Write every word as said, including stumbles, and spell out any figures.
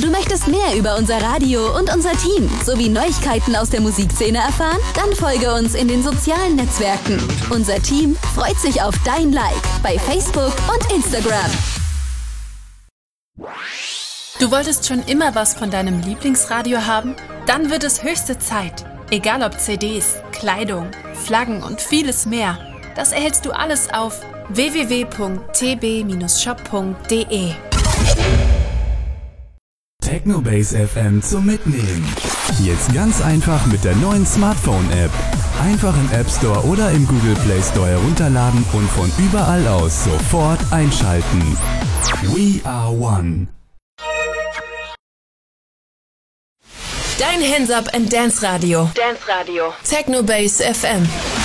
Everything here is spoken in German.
Du möchtest mehr über unser Radio und unser Team sowie Neuigkeiten aus der Musikszene erfahren? Dann folge uns in den sozialen Netzwerken. Unser Team freut sich auf dein Like bei Facebook und Instagram. Du wolltest schon immer was von deinem Lieblingsradio haben? Dann wird es höchste Zeit. Egal ob C Ds, Kleidung, Flaggen und vieles mehr. Das erhältst du alles auf w w w punkt t b shop punkt d e. Technobase F M zum Mitnehmen. Jetzt ganz einfach mit der neuen Smartphone-App. Einfach im App Store oder im Google Play Store herunterladen und von überall aus sofort einschalten. We are one. Dein Hands Up and Dance Radio. Dance Radio. Technobase F M.